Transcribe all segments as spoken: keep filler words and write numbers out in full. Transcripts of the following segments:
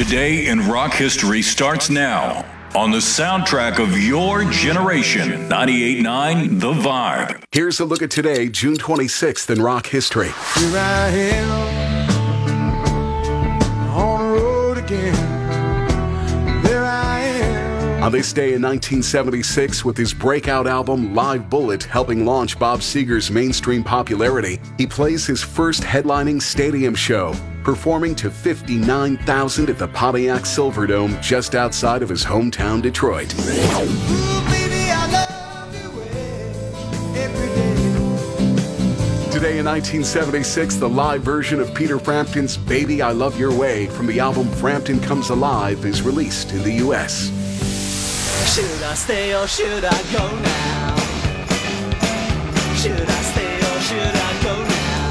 Today in Rock History starts now on the soundtrack of your generation. ninety-eight point nine The Vibe. Here's a look at today, June twenty-sixth in rock history. Here I am on the road again. There I am. On this day in nineteen seventy-six, with his breakout album Live Bullet helping launch Bob Seger's mainstream popularity, he plays his first headlining stadium show, performing to fifty-nine thousand at the Pontiac Silverdome just outside of his hometown, Detroit. Ooh, baby, I love you every day. Today in nineteen seventy-six, the live version of Peter Frampton's Baby, I Love Your Way from the album Frampton Comes Alive is released in the U S Should I stay or should I go now? Should I stay or should I go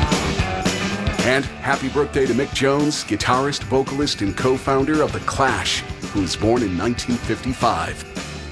now? And happy birthday to Mick Jones, guitarist, vocalist, and co-founder of The Clash, who was born in nineteen fifty-five.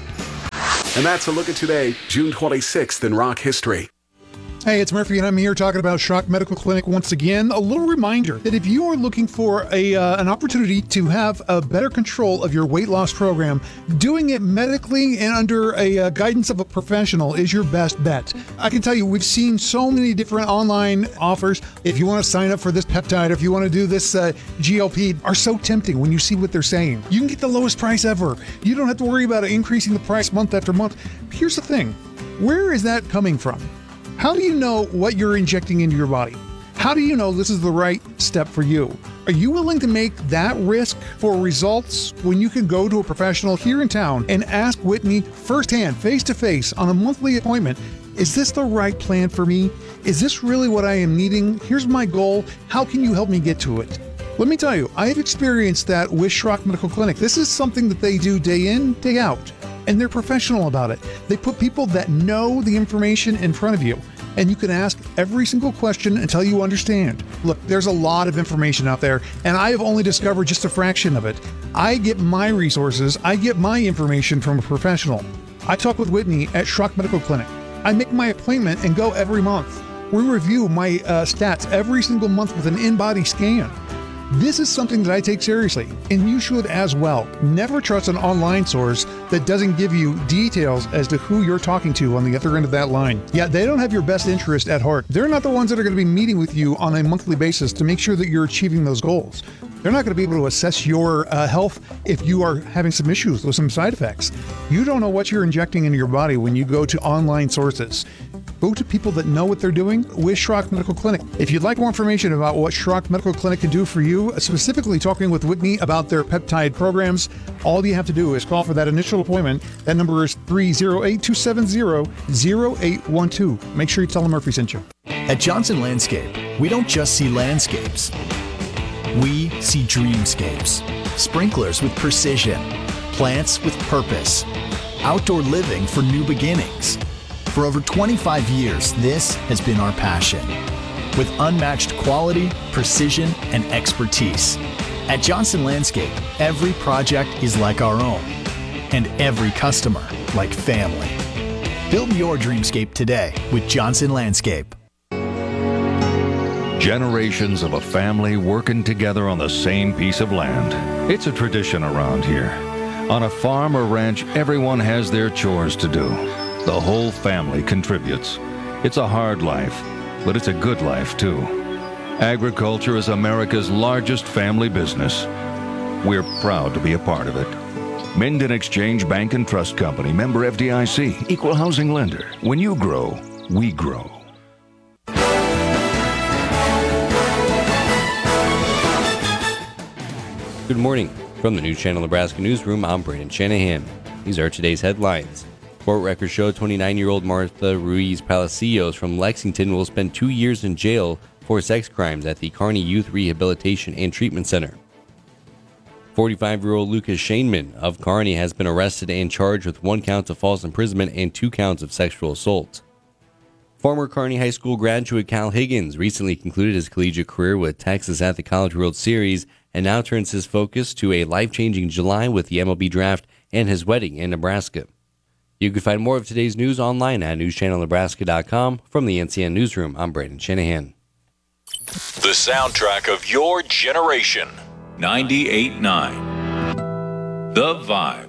And that's a look at today, June twenty-sixth in rock history. Hey, it's Murphy, and I'm here talking about Schrock Medical Clinic once again. A little reminder that if you are looking for a uh, an opportunity to have a better control of your weight loss program, doing it medically and under a uh, guidance of a professional is your best bet. I can tell you, we've seen so many different online offers. If you want to sign up for this peptide, if you want to do this uh, G L P, are so tempting when you see what they're saying. You can get the lowest price ever. You don't have to worry about increasing the price month after month. Here's the thing. Where is that coming from? How do you know what you're injecting into your body? How do you know this is the right step for you? Are you willing to make that risk for results when you can go to a professional here in town and ask Whitney firsthand, face to face, on a monthly appointment, is this the right plan for me? Is this really what I am needing? Here's my goal. How can you help me get to it? Let me tell you, I have experienced that with Schrock Medical Clinic. This is something that they do day in, day out. And they're professional about it. They put people that know the information in front of you, and you can ask every single question until you understand. Look, there's a lot of information out there, and I have only discovered just a fraction of it. I get my resources, I get my information from a professional. I talk with Whitney at Schrock Medical Clinic. I make my appointment and go every month. We review my uh, stats every single month with an in-body scan. This is something that I take seriously, and you should as well. Never trust an online source that doesn't give you details as to who you're talking to on the other end of that line. Yeah, they don't have your best interest at heart. They're not the ones that are going to be meeting with you on a monthly basis to make sure that you're achieving those goals. They're not going to be able to assess your uh, health if you are having some issues with some side effects. You don't know what you're injecting into your body when you go to online sources. Go to people that know what they're doing with Schrock Medical Clinic. If you'd like more information about what Schrock Medical Clinic can do for you, specifically talking with Whitney about their peptide programs, all you have to do is call for that initial appointment. That number is three oh eight, two seven zero, zero eight one two. Make sure you tell them Murphy sent you. At Johnson Landscape, we don't just see landscapes. We see dreamscapes. Sprinklers with precision. Plants with purpose. Outdoor living for new beginnings. For over twenty-five years, this has been our passion. With unmatched quality, precision, and expertise. At Johnson Landscape, every project is like our own, and every customer like family. Build your dreamscape today with Johnson Landscape. Generations of a family working together on the same piece of land. It's a tradition around here. On a farm or ranch, everyone has their chores to do. The whole family contributes. It's a hard life, but it's a good life too. Agriculture is America's largest family business. We're proud to be a part of it. Minden Exchange Bank and Trust Company, member F D I C, equal housing lender. When you grow, we grow. Good morning. From the News Channel Nebraska Newsroom, I'm Brandon Shanahan. These are today's headlines. Court records show twenty-nine-year-old Martha Ruiz Palacios from Lexington will spend two years in jail for sex crimes at the Kearney Youth Rehabilitation and Treatment Center. forty-five-year-old Lucas Shainman of Kearney has been arrested and charged with one count of false imprisonment and two counts of sexual assault. Former Kearney High School graduate Cal Higgins recently concluded his collegiate career with Texas at the College World Series and now turns his focus to a life-changing July with the M L B Draft and his wedding in Nebraska. You can find more of today's news online at news channel nebraska dot com. From the N C N Newsroom, I'm Brandon Shanahan. The soundtrack of your generation. ninety-eight point nine. The Vibe.